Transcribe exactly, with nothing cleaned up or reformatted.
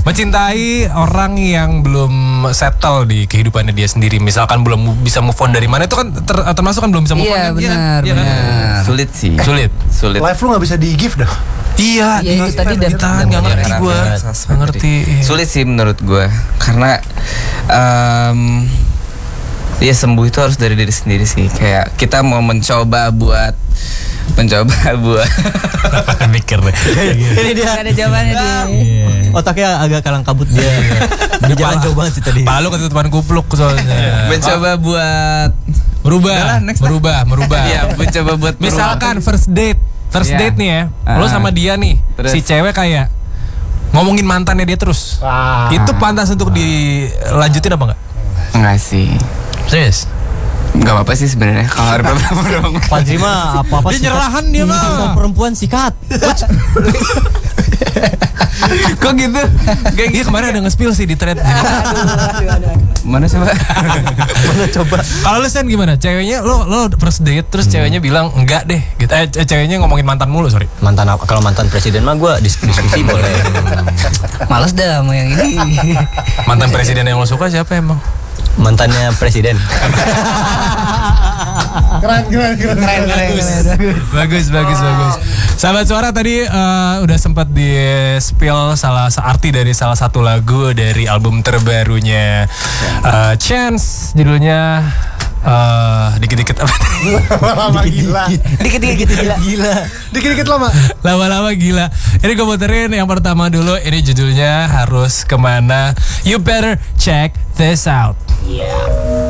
mencintai orang yang belum settle di kehidupannya dia sendiri, misalkan belum bisa move on dari mana, itu kan ter, termasuk kan belum bisa move Iya, on. benar, Iya kan? benar. Sulit sih. Sulit. Sulit. Live lu gak bisa di give dah. Iya, Iya, itu tadi dan- ditahan, nggak ngerti gue, nggak ngerti. Sulit sih menurut gue, karena um, ya sembuh itu harus dari diri sendiri sih. Kayak kita mau mencoba buat mencoba buat Mikir deh. Ini dia. Gak ada jawabannya dia. Otaknya agak kalang kabut dia. Dia jalan jauh banget sih tadi. Palu ketutupan kupluk soalnya. mencoba buat Merubah, Udah lah, next lah. merubah, merubah. Iya, mencoba buat Misalkan first date, first Iya. date nih ya, Ah. lo sama dia nih, Terus? si cewek kayak ngomongin mantannya dia terus. Wah. Itu pantas untuk dilanjutin apa enggak? enggak sih. Serius? Enggak apa-apa sih sebenarnya kalau ada beberapa. Fadri mah apa-apa Dia sikat. nyerahan dia mah. Sama perempuan sikat. Kok gitu? Kayak gitu kemarin ada nge-spill sih di thread. Mana coba? Mana coba? Kalau lu Sen gimana? Ceweknya lo lo first date terus ceweknya bilang enggak deh gitu. Eh ceweknya ngomongin mantan mulu, sorry. Mantan apa? Kalau mantan presiden mah gue dis- diskusi boleh. Males dah sama yang ini. Mantan presiden yang lo suka siapa emang? Mantannya presiden. Keren, keren, keren. Bagus, bagus, bagus, bagus. Sahabat Suara tadi eh, udah sempat di spill salah searti dari salah satu lagu dari album terbarunya eh, Chance, judulnya eh, dikit-dikit apa? Lama gila. Dikit-dikit gila. Gila. Dikit-dikit lama. Lama-lama gila. Ini gue puterin yang pertama dulu. Ini judulnya Harus Kemana. You better check this out. Yeah.